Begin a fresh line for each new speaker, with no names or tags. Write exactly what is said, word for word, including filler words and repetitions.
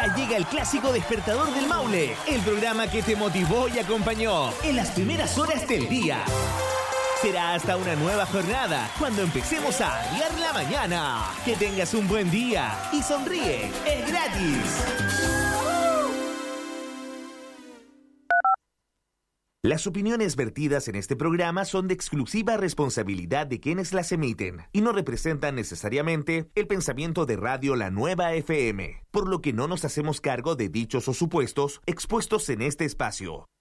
Ya llega el clásico despertador del Maule, el programa que te motivó y acompañó en las primeras horas del día. Será hasta una nueva jornada cuando empecemos a arriar la mañana. Que tengas un buen día y sonríe, es gratis. Las opiniones vertidas en este programa son de exclusiva responsabilidad de quienes las emiten y no representan necesariamente el pensamiento de Radio La Nueva F M, por lo que no nos hacemos cargo de dichos o supuestos expuestos en este espacio.